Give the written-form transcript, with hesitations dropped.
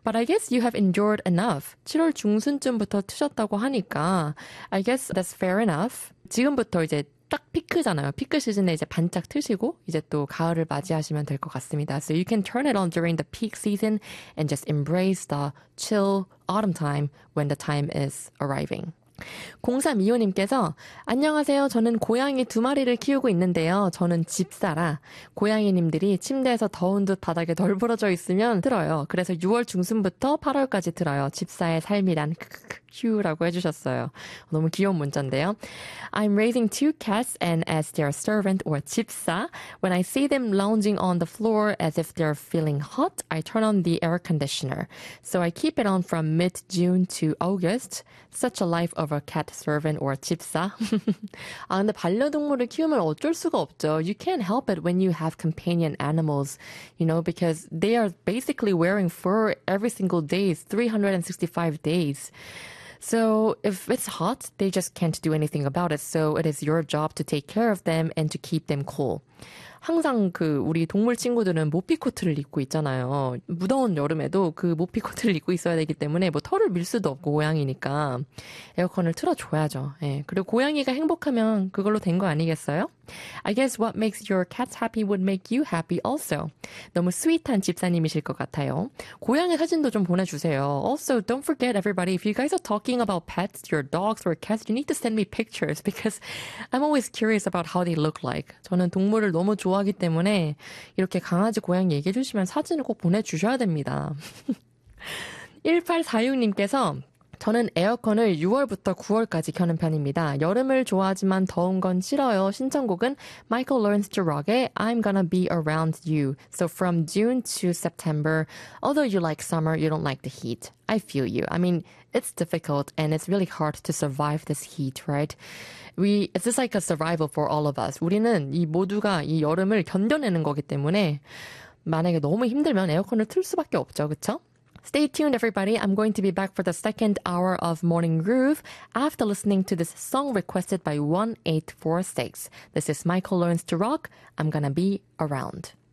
But I guess you have endured enough. 7월 중순쯤부터 트셨다고 하니까 I guess that's fair enough. 지금부터 이제 딱 피크잖아요. 피크 시즌에 이제 반짝 트시고 이제 또 가을을 맞이하시면 될 것 같습니다. So you can turn it on during the peak season and just embrace the chill autumn time when the time is arriving. 0325님께서 안녕하세요. 저는 고양이 2마리를 키우고 있는데요. 저는 집사라 고양이님들이 침대에서 더운 듯 바닥에 널브러져 있으면 들어요. 그래서 6월 중순부터 8월까지 들어요. 집사의 삶이란 휴라고 해주셨어요. 너무 귀여운 문자인데요. I'm raising 2 cats and as their servant or 집사, when I see them lounging on the floor as if they're feeling hot, I turn on the air conditioner. So I keep it on from mid-June to August. Such a life of a cat servant or 집사. 아, 근데 반려동물을 키우면 어쩔 수가 없죠. You can't help it when you have companion animals, you know, because they are basically wearing fur every single day, 365 days. So if it's hot, they just can't do anything about it. So it is your job to take care of them and to keep them cool. 항상 우리 동물 친구들은 모피 코트를 입고 있잖아요. 무더운 여름에도 그 모피 코트를 입고 있어야 되기 때문에 뭐 털을 밀 수도 없고 고양이니까 에어컨을 틀어줘야죠. 예. 그리고 고양이가 행복하면 그걸로 된 거 아니겠어요? I guess what makes your cats happy would make you happy also. 너무 스윗한 집사님이실 것 같아요. 고양이 사진도 좀 보내주세요. Also, don't forget everybody, if you guys are talking about pets, your dogs or cats, you need to send me pictures because I'm always curious about how they look like. 저는 동물을 너무 좋아하기 때문에 이렇게 강아지, 고양이 얘기해 주시면 사진을 꼭 보내주셔야 됩니다. 1846님께서 저는 에어컨을 6월부터 9월까지 켜는 편입니다. 여름을 좋아하지만 더운 건 싫어요. 신청곡은 Michael Learns to Rock의 I'm Gonna Be Around You. So from June to September, although you like summer, you don't like the heat. I feel you. I mean, it's difficult and it's really hard to survive this heat, right? It's just like a survival for all of us. 우리는 이 모두가 이 여름을 견뎌내는 거기 때문에 만약에 너무 힘들면 에어컨을 틀 수밖에 없죠. 그쵸? Stay tuned, everybody. I'm going to be back for the second hour of Morning Groove after listening to this song requested by 1846. This is Michael Learns to Rock. I'm gonna be around.